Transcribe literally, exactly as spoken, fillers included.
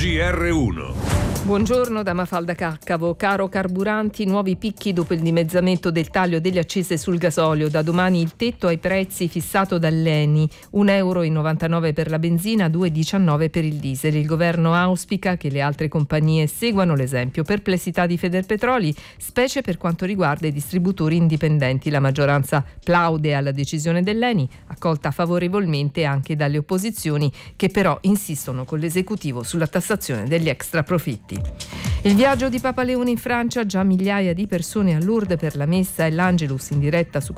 G R uno. Buongiorno da Mafalda Caccavo. Caro carburanti, nuovi picchi dopo il dimezzamento del taglio delle accise sul gasolio. Da domani il tetto ai prezzi fissato dall'E N I, un euro e novantanove per la benzina, due e diciannove per il diesel. Il governo auspica che le altre compagnie seguano l'esempio. Perplessità di Federpetroli, specie per quanto riguarda i distributori indipendenti. La maggioranza plaude alla decisione dell'E N I, accolta favorevolmente anche dalle opposizioni, che però insistono con l'esecutivo sulla tassazione degli extra profitti. Il viaggio di Papa Leone in Francia, già migliaia di persone a Lourdes per la messa e l'Angelus in diretta su